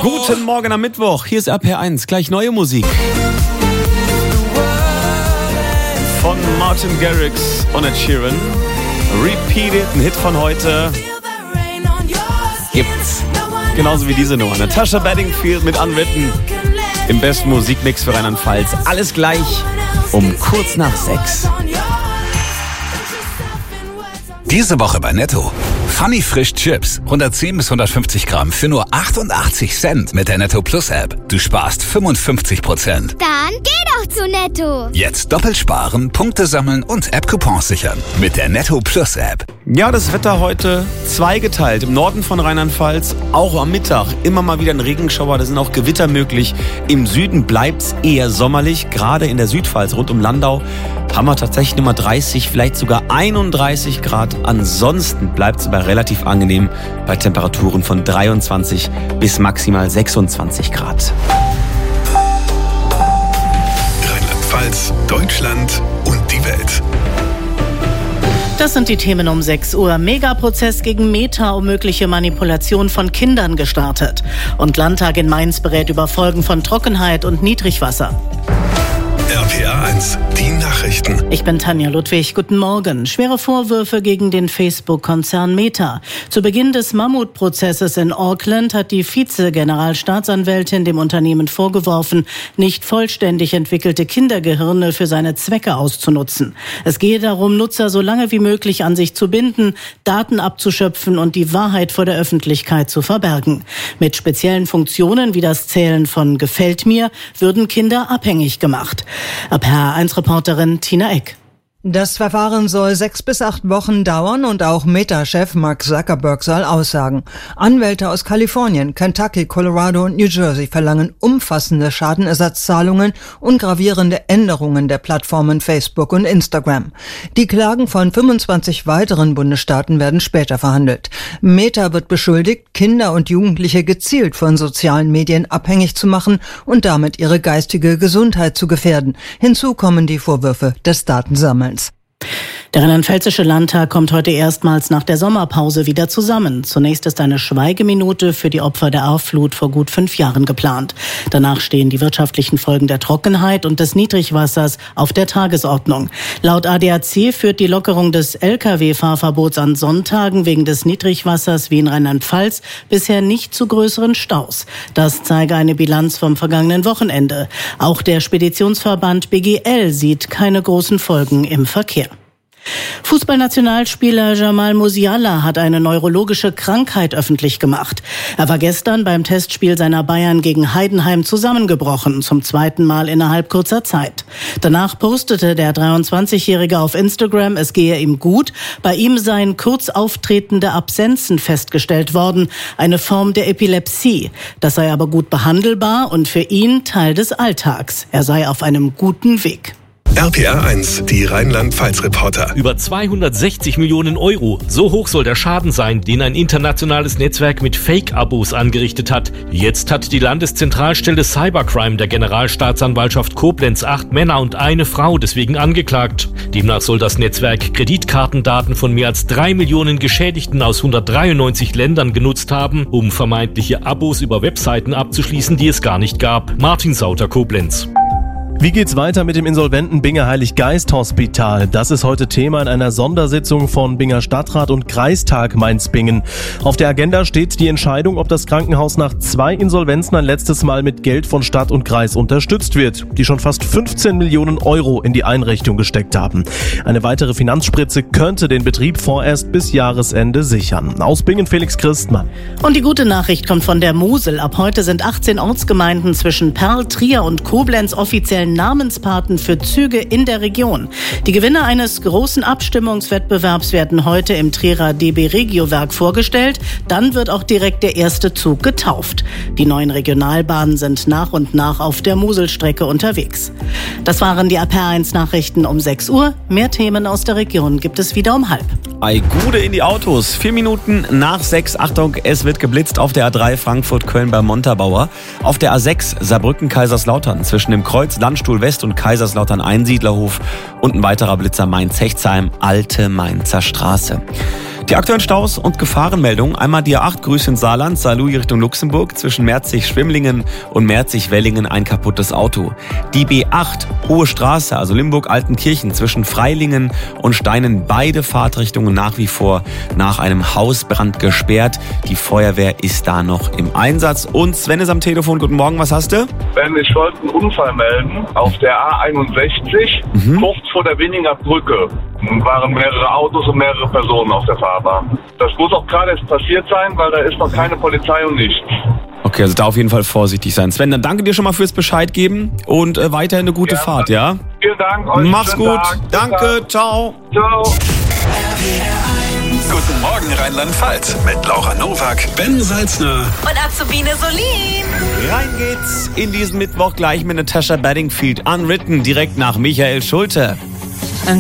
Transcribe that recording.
Guten Morgen am Mittwoch, hier ist RPR1, gleich neue Musik. Von Martin Garrix und Ed Sheeran. Repeated, ein Hit von heute. Gibt's. Genauso wie diese Nummer. Natasha Bedingfield mit Unwritten. Im besten Musikmix für Rheinland-Pfalz. Alles gleich um kurz nach 6. Diese Woche bei Netto. Funny Frisch Chips. 110 bis 150 Gramm für nur 88 Cent mit der Netto Plus App. Du sparst 55%. Dann geh doch zu Netto. Jetzt doppelt sparen, Punkte sammeln und App-Coupons sichern. Mit der Netto Plus App. Ja, das Wetter heute zweigeteilt. Im Norden von Rheinland-Pfalz auch am Mittag immer mal wieder ein Regenschauer. Da sind auch Gewitter möglich. Im Süden bleibt's eher sommerlich. Gerade in der Südpfalz rund um Landau haben wir tatsächlich immer 30, vielleicht sogar 31 Grad. Ansonsten bleibt es aber relativ angenehm bei Temperaturen von 23 bis maximal 26 Grad. Rheinland-Pfalz, Deutschland und die Welt. Das sind die Themen um 6 Uhr. Megaprozess gegen Meta um mögliche Manipulation von Kindern gestartet. Und Landtag in Mainz berät über Folgen von Trockenheit und Niedrigwasser. RPR1, die Nachrichten. Ich bin Tanja Ludwig. Guten Morgen. Schwere Vorwürfe gegen den Facebook-Konzern Meta. Zu Beginn des Mammutprozesses in Auckland hat die Vize-Generalstaatsanwältin dem Unternehmen vorgeworfen, nicht vollständig entwickelte Kindergehirne für seine Zwecke auszunutzen. Es gehe darum, Nutzer so lange wie möglich an sich zu binden, Daten abzuschöpfen und die Wahrheit vor der Öffentlichkeit zu verbergen. Mit speziellen Funktionen wie das Zählen von Gefällt mir würden Kinder abhängig gemacht. RPR1-Reporterin Tina Eck. Das Verfahren soll 6 bis 8 Wochen dauern und auch Meta-Chef Mark Zuckerberg soll aussagen. Anwälte aus Kalifornien, Kentucky, Colorado und New Jersey verlangen umfassende Schadenersatzzahlungen und gravierende Änderungen der Plattformen Facebook und Instagram. Die Klagen von 25 weiteren Bundesstaaten werden später verhandelt. Meta wird beschuldigt, Kinder und Jugendliche gezielt von sozialen Medien abhängig zu machen und damit ihre geistige Gesundheit zu gefährden. Hinzu kommen die Vorwürfe des Datensammelns. Der Rheinland-Pfälzische Landtag kommt heute erstmals nach der Sommerpause wieder zusammen. Zunächst ist eine Schweigeminute für die Opfer der Ahrflut vor gut 5 Jahren geplant. Danach stehen die wirtschaftlichen Folgen der Trockenheit und des Niedrigwassers auf der Tagesordnung. Laut ADAC führt die Lockerung des Lkw-Fahrverbots an Sonntagen wegen des Niedrigwassers wie in Rheinland-Pfalz bisher nicht zu größeren Staus. Das zeige eine Bilanz vom vergangenen Wochenende. Auch der Speditionsverband BGL sieht keine großen Folgen im Verkehr. Fußballnationalspieler Jamal Musiala hat eine neurologische Krankheit öffentlich gemacht. Er war gestern beim Testspiel seiner Bayern gegen Heidenheim zusammengebrochen, zum 2. Mal innerhalb kurzer Zeit. Danach postete der 23-Jährige auf Instagram, es gehe ihm gut. Bei ihm seien kurz auftretende Absenzen festgestellt worden, eine Form der Epilepsie. Das sei aber gut behandelbar und für ihn Teil des Alltags. Er sei auf einem guten Weg. RPR1, die Rheinland-Pfalz-Reporter. Über 260 Millionen Euro. So hoch soll der Schaden sein, den ein internationales Netzwerk mit Fake-Abos angerichtet hat. Jetzt hat die Landeszentralstelle Cybercrime der Generalstaatsanwaltschaft Koblenz 8 Männer und eine Frau deswegen angeklagt. Demnach soll das Netzwerk Kreditkartendaten von mehr als 3 Millionen Geschädigten aus 193 Ländern genutzt haben, um vermeintliche Abos über Webseiten abzuschließen, die es gar nicht gab. Martin Sauter, Koblenz. Wie geht's weiter mit dem insolventen Binger Heilig-Geist-Hospital? Das ist heute Thema in einer Sondersitzung von Binger Stadtrat und Kreistag Mainz-Bingen. Auf der Agenda steht die Entscheidung, ob das Krankenhaus nach 2 Insolvenzen ein letztes Mal mit Geld von Stadt und Kreis unterstützt wird, die schon fast 15 Millionen Euro in die Einrichtung gesteckt haben. Eine weitere Finanzspritze könnte den Betrieb vorerst bis Jahresende sichern. Aus Bingen Felix Christmann. Und die gute Nachricht kommt von der Mosel. Ab heute sind 18 Ortsgemeinden zwischen Perl, Trier und Koblenz offiziell Namenspaten für Züge in der Region. Die Gewinner eines großen Abstimmungswettbewerbs werden heute im Trierer DB Regiowerk vorgestellt. Dann wird auch direkt der erste Zug getauft. Die neuen Regionalbahnen sind nach und nach auf der Moselstrecke unterwegs. Das waren die RPR1 Nachrichten um 6 Uhr. Mehr Themen aus der Region gibt es wieder um 5:30. Ei, Gude in die Autos. 4 Minuten nach 6. Achtung, es wird geblitzt auf der A3 Frankfurt-Köln bei Montabaur. Auf der A6 Saarbrücken-Kaiserslautern zwischen dem Kreuz Landstuhl West und Kaiserslautern Einsiedlerhof. Und ein weiterer Blitzer Mainz-Hechtsheim, Alte Mainzer Straße. Die aktuellen Staus und Gefahrenmeldungen. Einmal die A8 Grüß in Saarland, Saarlouis Richtung Luxemburg. Zwischen Merzig-Schwimmlingen und Merzig-Wellingen ein kaputtes Auto. Die B8 Hohe Straße, also Limburg-Altenkirchen. Zwischen Freilingen und Steinen beide Fahrtrichtungen nach wie vor nach einem Hausbrand gesperrt. Die Feuerwehr ist da noch im Einsatz. Und Sven ist am Telefon. Guten Morgen, was hast du? Ben, ich wollte einen Unfall melden auf der A61, kurz vor der Weninger Brücke. Waren mehrere Autos und mehrere Personen auf der Fahrbahn. Das muss auch gerade jetzt passiert sein, weil da ist noch keine Polizei und nichts. Okay, also da auf jeden Fall vorsichtig sein. Sven, dann danke dir schon mal fürs Bescheid geben und weiterhin eine gute Fahrt, ja? Vielen Dank. Euch Mach's gut. Tag. Danke, ciao. Ciao. Guten Morgen Rheinland-Pfalz mit Laura Nowak, Ben Salzner und Azubine Solin. Rein geht's in diesen Mittwoch gleich mit Natasha Bedingfield. Unwritten direkt nach Michael Schulte.